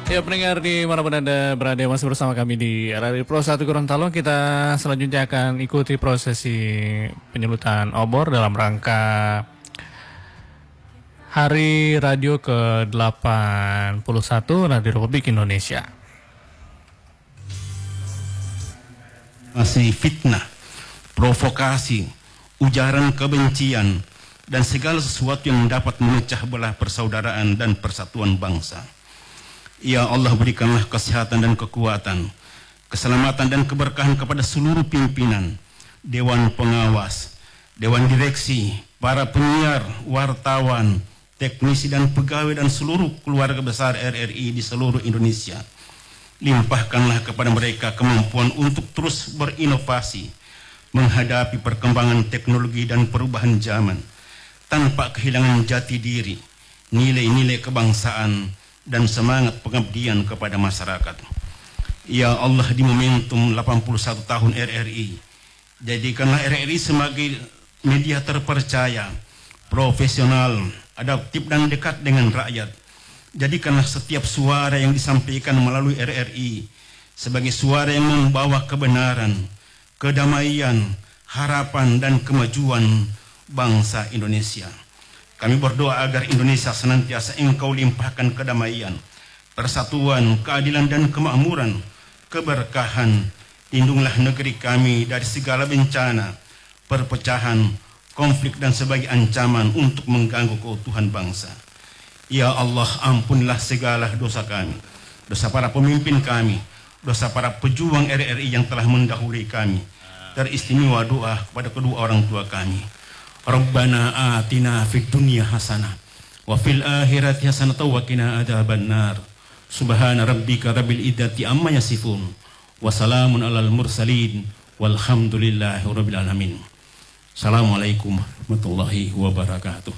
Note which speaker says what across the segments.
Speaker 1: Ya pendengar di manapun Anda berada masih bersama kami di RRI Pro 1 Gorontalo. Kita selanjutnya akan ikuti prosesi penyelutan obor dalam rangka Hari Radio ke-81 Radio Republik Indonesia.
Speaker 2: Masih fitnah, provokasi, ujaran kebencian, dan segala sesuatu yang dapat memecah belah persaudaraan dan persatuan bangsa. Ya Allah, berikanlah kesehatan dan kekuatan, keselamatan dan keberkahan kepada seluruh pimpinan, Dewan Pengawas, Dewan Direksi, para penyiar, wartawan, teknisi dan pegawai dan seluruh keluarga besar RRI di seluruh Indonesia. Limpahkanlah kepada mereka kemampuan untuk terus berinovasi, menghadapi perkembangan teknologi dan perubahan zaman, tanpa kehilangan jati diri, nilai-nilai kebangsaan, dan semangat pengabdian kepada masyarakat. Ya Allah, di momentum 81 tahun RRI, jadikanlah RRI sebagai media terpercaya, profesional, adaptif dan dekat dengan rakyat. Jadikanlah setiap suara yang disampaikan melalui RRI sebagai suara yang membawa kebenaran, kedamaian, harapan dan kemajuan bangsa Indonesia. Kami berdoa agar Indonesia senantiasa Engkau limpahkan kedamaian, persatuan, keadilan dan kemakmuran, keberkahan. Lindunglah negeri kami dari segala bencana, perpecahan, konflik dan sebagai ancaman untuk mengganggu keutuhan bangsa. Ya Allah, ampunilah segala dosa kami, dosa para pemimpin kami, dosa para pejuang RRI yang telah mendahului kami. Teristimewa doa kepada kedua orang tua kami. Rabbana atina fid dunya hasanah wa fil akhirati hasanah wa qina adzabannar. Subhana rabbika rabbil izzati amma yasifun wa salamun alal mursalin walhamdulillahi rabbil alamin. Assalamualaikum warahmatullahi wabarakatuh.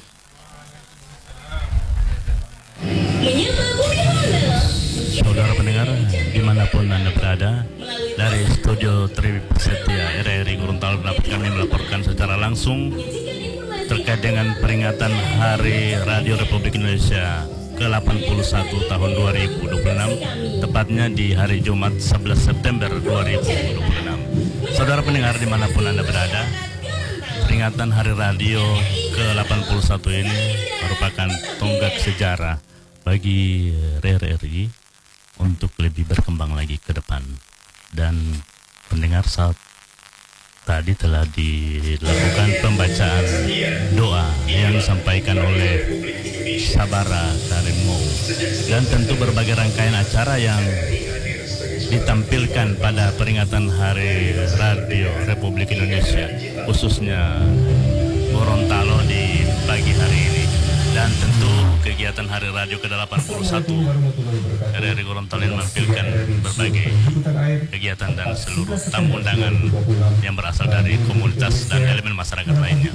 Speaker 1: Saudara pendengar dimanapun Anda berada, dari studio Trisetia RRI Gorontalo kami melaporkan secara langsung terkait dengan peringatan Hari Radio Republik Indonesia ke-81 tahun 2026, tepatnya di hari Jumat 11 September 2026. Saudara pendengar dimanapun Anda berada, peringatan Hari Radio ke-81 ini merupakan tonggak sejarah bagi RRI untuk lebih berkembang lagi ke depan. Dan pendengar, saat tadi telah dilakukan pembacaan doa yang disampaikan oleh Sabara Karimmo, dan tentu berbagai rangkaian acara yang ditampilkan pada peringatan Hari Radio Republik Indonesia, khususnya Gorontalo di pagi hari ini. Dan tentu kegiatan Hari Radio ke-81 RRI Gorontalo yang menampilkan berbagai kegiatan dan seluruh tamu undangan yang berasal dari komunitas dan elemen masyarakat lainnya.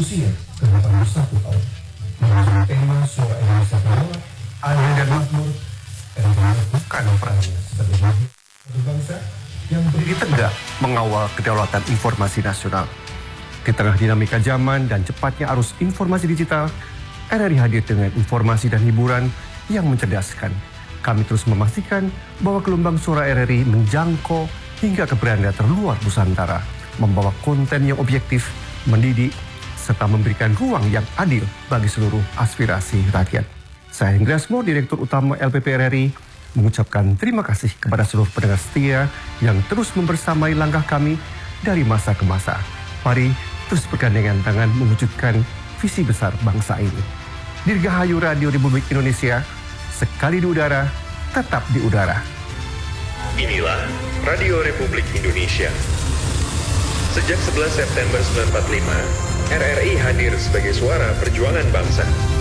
Speaker 3: Yang berdiri tegak mengawal kedaulatan informasi nasional. Di tengah dinamika zaman dan cepatnya arus informasi digital, RRI hadir dengan informasi dan hiburan yang mencerdaskan. Kami terus memastikan bahwa gelombang suara RRI menjangkau hingga ke beranda terluar Nusantara, membawa konten yang objektif, mendidik, serta memberikan ruang yang adil bagi seluruh aspirasi rakyat. Saya Inggrasmo, Direktur Utama LPP RRI, mengucapkan terima kasih kepada seluruh pendengar setia yang terus membersamai langkah kami dari masa ke masa. Mari terus bergandengan tangan mewujudkan visi besar bangsa ini. Dirgahayu Radio Republik Indonesia, sekali di udara, tetap di udara.
Speaker 4: Inilah Radio Republik Indonesia. Sejak 11 September 1945, RRI hadir sebagai suara perjuangan bangsa.